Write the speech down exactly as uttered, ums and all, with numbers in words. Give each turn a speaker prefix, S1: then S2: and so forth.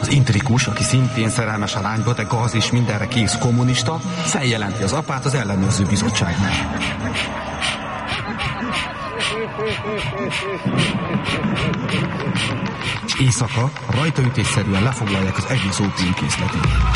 S1: Az intrikus, aki szintén szerelmes a lányba, de gaz és mindenre kész kommunista, feljelenti az apát az ellenőrző bizottságnak. És éjszaka rajtaütésszerűen lefoglalják az egész ópiumkészletét.